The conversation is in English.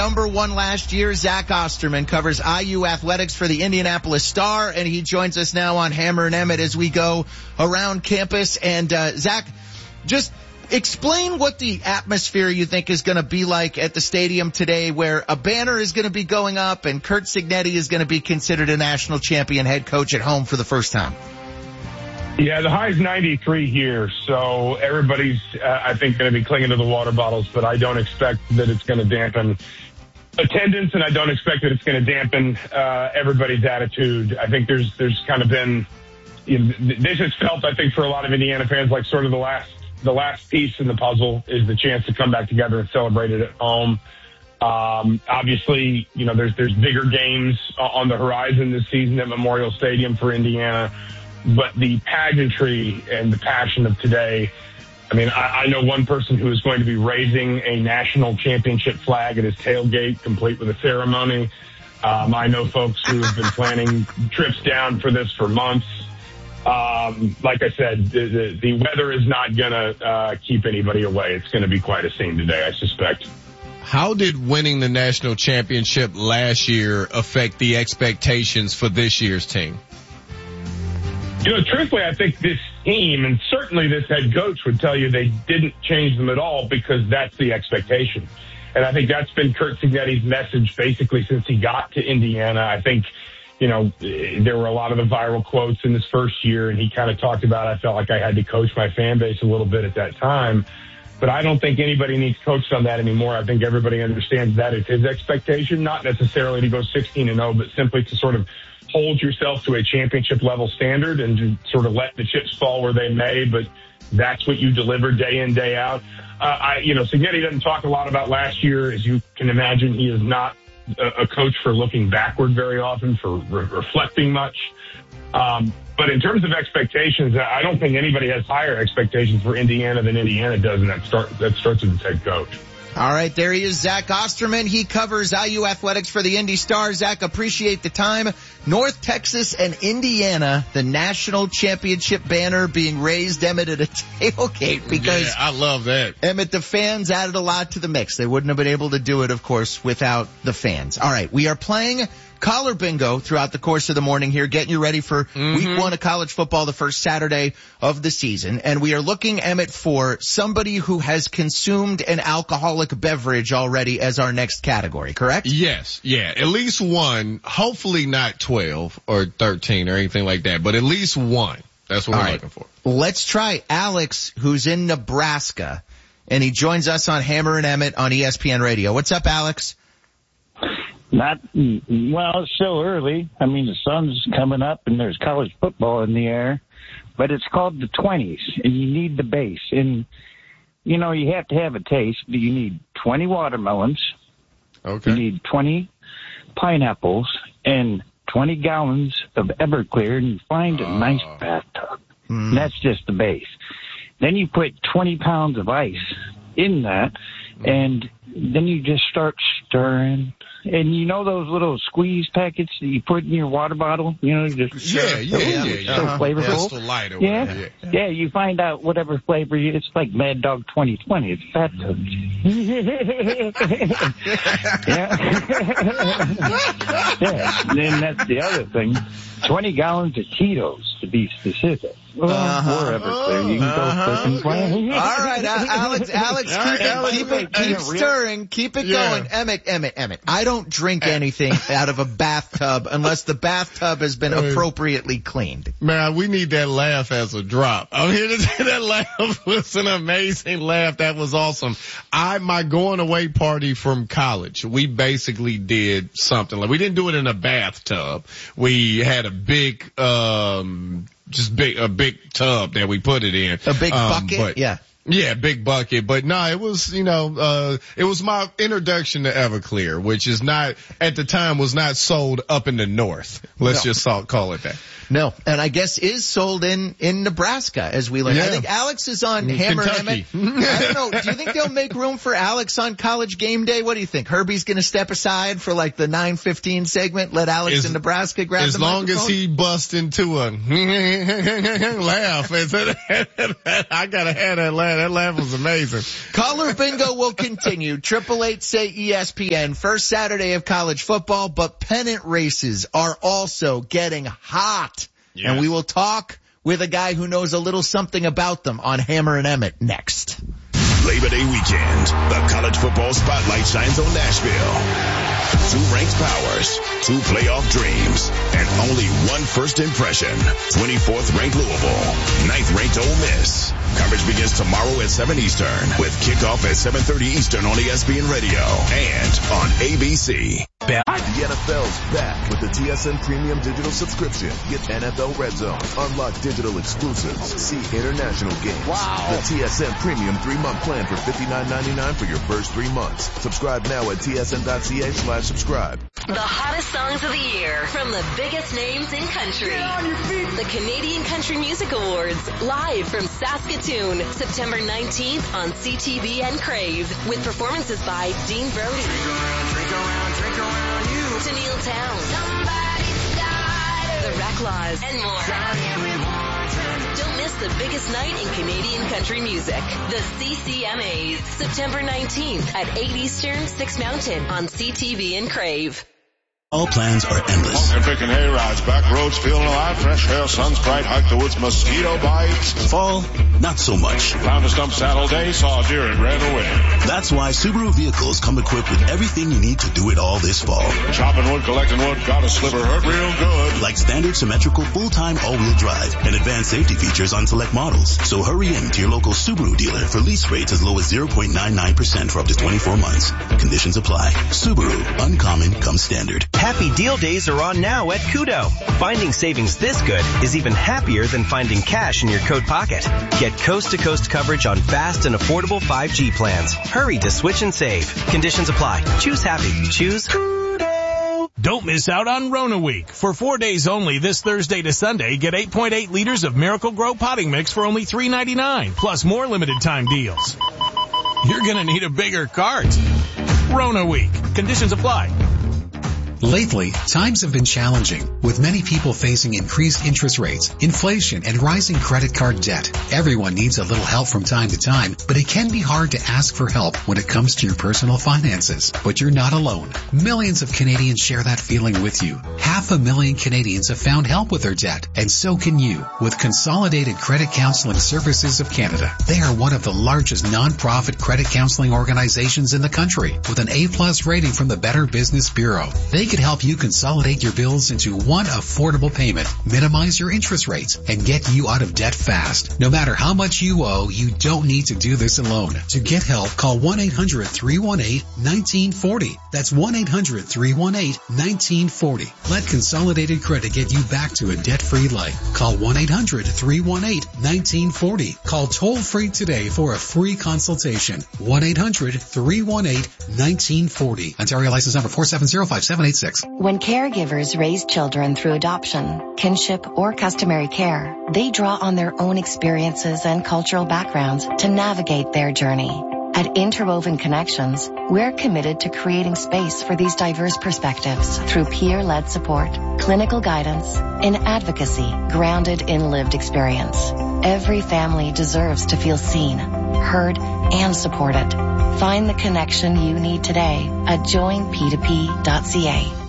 Number one last year, Zach Osterman covers IU athletics for the Indianapolis Star, and he joins us now on Hammer and Emmett as we go around campus. And Zach, just explain what the atmosphere you think is going to be like at the stadium today, where a banner is going to be going up and Curt Cignetti is going to be considered a national champion head coach at home for the first time. Yeah, the high is 93 here, so everybody's, I think, going to be clinging to the water bottles, but I don't expect that it's going to dampen attendance, and I don't expect that it's going to dampen everybody's attitude. I think there's kind of been, this has felt, I think, for a lot of Indiana fans like sort of the last piece in the puzzle is the chance to come back together and celebrate it at home. Obviously, there's bigger games on the horizon this season at Memorial Stadium for Indiana. But the pageantry and the passion of today, I know one person who is going to be raising a national championship flag at his tailgate, complete with a ceremony. I know folks who have been planning trips down for this for months. Like I said, the weather is not going to keep anybody away. It's going to be quite a scene today, I suspect. How did winning the national championship last year affect the expectations for this year's team? Truthfully, I think this team, and certainly this head coach, would tell you they didn't change them at all because that's the expectation. And I think that's been Curt Cignetti's message basically since he got to Indiana. I think, there were a lot of the viral quotes in his first year, and he kind of talked about, I felt like I had to coach my fan base a little bit at that time. But I don't think anybody needs coached on that anymore. I think everybody understands that is his expectation, not necessarily to go 16-0, but simply to sort of hold yourself to a championship level standard and to sort of let the chips fall where they may, but that's what you deliver day in, day out. Cignetti doesn't talk a lot about last year. As you can imagine, he is not a coach for looking backward very often, for reflecting much. But in terms of expectations, I don't think anybody has higher expectations for Indiana than Indiana does, and that starts with the head coach. All right, there he is, Zach Osterman. He covers IU athletics for the Indy Star. Zach, appreciate the time. North Texas and Indiana, the national championship banner being raised, Emmett, at a tailgate because... Yeah, I love that. Emmett, the fans added a lot to the mix. They wouldn't have been able to do it, of course, without the fans. All right, we are playing Collar Bingo throughout the course of the morning here, getting you ready for week one of college football, the first Saturday of the season. And we are looking, Emmett, for somebody who has consumed an alcoholic beverage already as our next category, correct? Yes. Yeah. At least one, hopefully not 12 or 13 or anything like that, but at least one. That's what we're looking for. Let's try Alex, who's in Nebraska, and he joins us on Hammer and Emmett on ESPN Radio. What's up, Alex? It's still early. The sun's coming up and there's college football in the air, but it's called the 20s and you need the base. And, you have to have a taste, but you need 20 watermelons. Okay. You need 20 pineapples and 20 gallons of Everclear, and you find a nice bathtub. And that's just the base. Then you put 20 pounds of ice in that, and then you just start stirring. And those little squeeze packets that you put in your water bottle, so flavorful. Crystal Light or whatever. Yeah, you find out whatever flavor it's like Mad Dog 2020. It's fat tubs. Then that's the other thing. 20 gallons of Cheetos, to be specific. Or Everclear. You can go clicking. All right, Alex, keep stirring. Keep it going. Emmett, I don't drink anything out of a bathtub unless the bathtub has been appropriately cleaned. Man, we need that laugh as a drop. I'm here to say that laugh was an amazing laugh. That was awesome. My going away party from college, we basically did something like, we didn't do it in a bathtub. We had a big tub that we put it in. A big bucket? Yeah, big bucket. But no, it was, it was my introduction to Everclear, which is not, at the time, was not sold up in the north. Let's just call it that. No, and I guess is sold in Nebraska, as we learned. Yeah. I think Alex is on Hammer Emmett. I don't know. Do you think they'll make room for Alex on College Game Day? What do you think? Herbie's going to step aside for like the 9:15 segment, let Alex in Nebraska grab the microphone? As long as he busts into a laugh. I got to have that laugh. man. That laugh was amazing. Caller bingo will continue. 888-SAY-ESPN. First Saturday of college football, but pennant races are also getting hot. Yes. And we will talk with a guy who knows a little something about them on Hammer and Emmett next. Labor Day weekend, the college football spotlight shines on Nashville. 2 ranked powers, 2 playoff dreams, and only 1 first impression. 24th ranked Louisville, 9th ranked Ole Miss. Coverage begins tomorrow at 7 Eastern with kickoff at 7:30 Eastern on ESPN Radio and on ABC. The NFL's back with the TSN Premium Digital Subscription. Get NFL Red Zone, unlock digital exclusives, see international games. Wow. The TSN Premium 3-month plan for $59.99 for your first 3 months. Subscribe now at tsn.ca/subscribe. The hottest songs of the year from the biggest names in country. Get on your feet. The Canadian Country Music Awards, live from Saskatoon, September 19th on CTV and Crave, with performances by Dean Brody, drink around you, Tennille Townes, The Reclaws, and more. Don't miss the biggest night in Canadian country music. The CCMAs, September 19th at 8 Eastern, 6 Mountain on CTV and Crave. All plans are endless. And picking hay rides, back roads, feeling alive, fresh air, sun's bright, hike the woods, mosquito bites. Fall, not so much. Found a stump saddle day, saw a deer and ran away. That's why Subaru vehicles come equipped with everything you need to do it all this fall. Chopping wood, collecting wood, got a sliver, hurt real good. Like standard symmetrical full-time all-wheel drive and advanced safety features on select models. So hurry in to your local Subaru dealer for lease rates as low as 0.99% for up to 24 months. Conditions apply. Subaru, uncommon comes standard. Happy deal days are on now at Kudo. Finding savings this good is even happier than finding cash in your coat pocket. Get coast-to-coast coverage on fast and affordable 5G plans. Hurry to switch and save. Conditions apply. Choose happy. Choose Kudo. Don't miss out on Rona Week. For 4 days only this Thursday to Sunday, get 8.8 liters of Miracle Grow potting mix for only $3.99, plus more limited time deals. You're gonna need a bigger cart. Rona Week. Conditions apply. Lately, times have been challenging, with many people facing increased interest rates, inflation, and rising credit card debt. Everyone needs a little help from time to time, but it can be hard to ask for help when it comes to your personal finances. But you're not alone. Millions of Canadians share that feeling with you. 500,000 Canadians have found help with their debt, and so can you, with Consolidated Credit Counseling Services of Canada. They are one of the largest non-profit credit counseling organizations in the country, with an A+ rating from the Better Business Bureau. They could help you consolidate your bills into one affordable payment, minimize your interest rates, and get you out of debt fast. No matter how much you owe, you don't need to do this alone. To get help, call 1-800-318-1940. That's 1-800-318-1940. Let Consolidated Credit get you back to a debt-free life. Call 1-800-318-1940. Call toll-free today for a free consultation. 1-800-318-1940. Ontario license number 4705786. When caregivers raise children through adoption, kinship, or customary care, they draw on their own experiences and cultural backgrounds to navigate their journey. At Interwoven Connections, we're committed to creating space for these diverse perspectives through peer-led support, clinical guidance, and advocacy grounded in lived experience. Every family deserves to feel seen, heard, and supported. Find the connection you need today at joinp2p.ca.